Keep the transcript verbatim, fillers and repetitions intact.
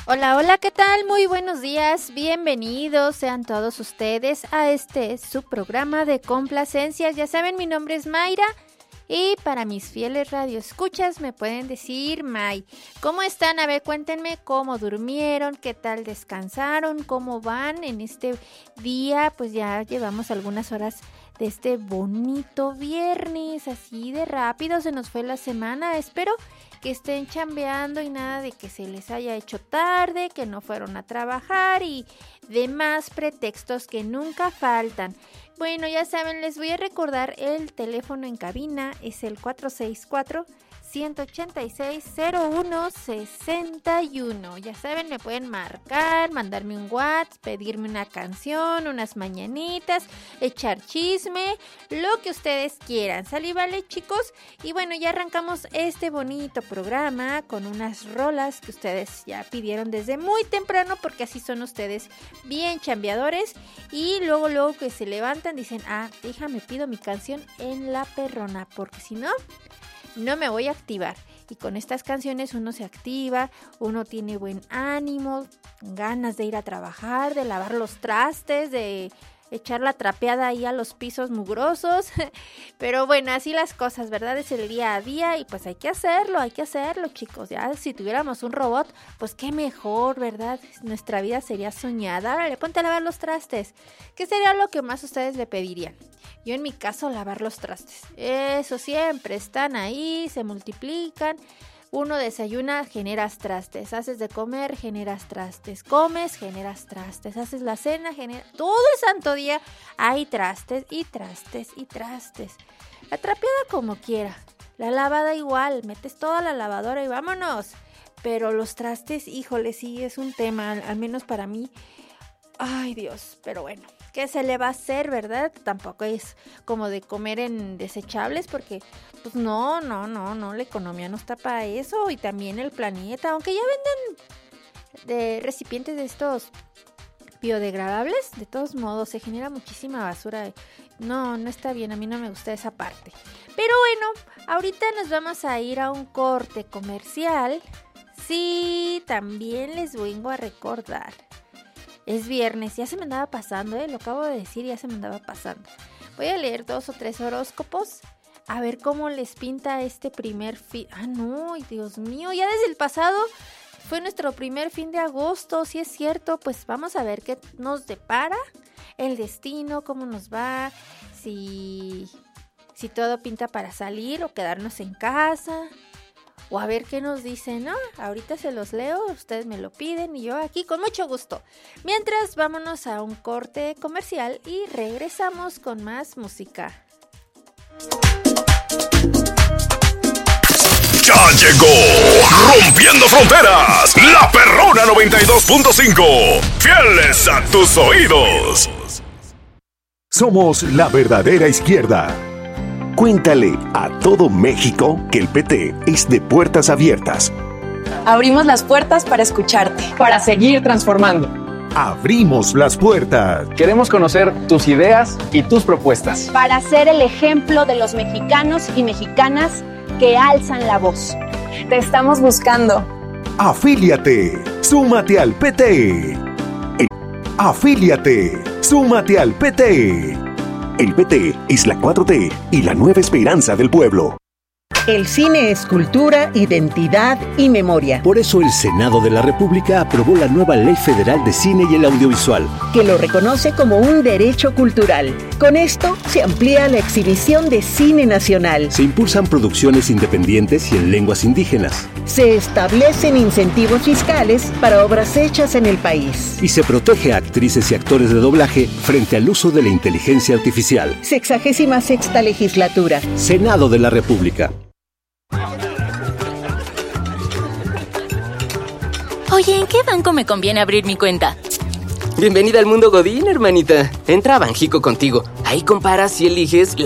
Hola, hola, ¿qué tal? Muy buenos días, bienvenidos sean todos ustedes a este su programa de complacencias. Ya saben, mi nombre es Mayra y para mis fieles radioescuchas me pueden decir May. ¿Cómo están? A ver, cuéntenme cómo durmieron, qué tal descansaron, cómo van en este día. Pues ya llevamos algunas horas de este bonito viernes, así de rápido se nos fue la semana. Espero que estén chambeando y nada de que se les haya hecho tarde, que no fueron a trabajar y demás pretextos que nunca faltan. Bueno, ya saben, les voy a recordar el teléfono en cabina, es el cuatro seis cuatro, uno ocho seis, cero uno seis uno. Ya saben, me pueden marcar, mandarme un WhatsApp, pedirme una canción, unas mañanitas, echar chisme, lo que ustedes quieran. ¿Sale, vale, chicos? Y bueno, ya arrancamos este bonito programa con unas rolas que ustedes ya pidieron desde muy temprano, porque así son ustedes, bien chambeadores. Y luego, luego que se levantan dicen, ah, déjame, pido mi canción en la perrona, porque si no, no me voy a activar. Y con estas canciones uno se activa, uno tiene buen ánimo, ganas de ir a trabajar, de lavar los trastes, de echar la trapeada ahí a los pisos mugrosos. Pero bueno, así las cosas, ¿verdad? Es el día a día y pues hay que hacerlo, hay que hacerlo, chicos. Ya si tuviéramos un robot, pues qué mejor, ¿verdad? Nuestra vida sería soñada. Órale, ponte a lavar los trastes. ¿Qué sería lo que más ustedes le pedirían? Yo en mi caso, lavar los trastes. Eso siempre están ahí, se multiplican. Uno desayuna, generas trastes. Haces de comer, generas trastes. Comes, generas trastes. Haces la cena, generas... Todo el santo día hay trastes y trastes y trastes. La trapeada como quiera. La lavada igual. Metes toda la lavadora y vámonos. Pero los trastes, híjole, sí es un tema, al, al menos para mí. Ay, Dios, pero bueno. ¿Qué se le va a hacer, verdad? Tampoco es como de comer en desechables porque, pues no, no, no, no, la economía no está para eso y también el planeta, aunque ya venden de recipientes de estos biodegradables, de todos modos se genera muchísima basura. No, no está bien, a mí no me gusta esa parte. Pero bueno, ahorita nos vamos a ir a un corte comercial. Sí, también les vengo a recordar. Es viernes, ya se me andaba pasando, ¿eh? Lo acabo de decir, ya se me andaba pasando. Voy a leer dos o tres horóscopos, a ver cómo les pinta este primer fin... Ah, no, Dios mío, ya desde el pasado fue nuestro primer fin de agosto, si es cierto. Pues vamos a ver qué nos depara el destino, cómo nos va, si, si todo pinta para salir o quedarnos en casa... O a ver qué nos dicen, ¿no? Ahorita se los leo, ustedes me lo piden y yo aquí con mucho gusto. Mientras, vámonos a un corte comercial y regresamos con más música. Ya llegó, rompiendo fronteras, la Perrona noventa y dos punto cinco, fieles a tus oídos. Somos la verdadera izquierda. Cuéntale a todo México que el P T es de puertas abiertas. Abrimos las puertas para escucharte, para seguir transformando. Abrimos las puertas. Queremos conocer tus ideas y tus propuestas. Para ser el ejemplo de los mexicanos y mexicanas que alzan la voz. Te estamos buscando. Afíliate. Súmate al P T. Afíliate. Súmate al P T. El P T es la cuatro T y la nueva esperanza del pueblo. El cine es cultura, identidad y memoria. Por eso el Senado de la República aprobó la nueva Ley Federal de Cine y el Audiovisual, que lo reconoce como un derecho cultural. Con esto se amplía la exhibición de cine nacional. Se impulsan producciones independientes y en lenguas indígenas. Se establecen incentivos fiscales para obras hechas en el país. Y se protege a actrices y actores de doblaje frente al uso de la inteligencia artificial. Sexagésima sexta legislatura. Senado de la República. Oye, ¿en qué banco me conviene abrir mi cuenta? Bienvenida al mundo Godín, hermanita. Entra a Banjico contigo. Ahí comparas y eliges la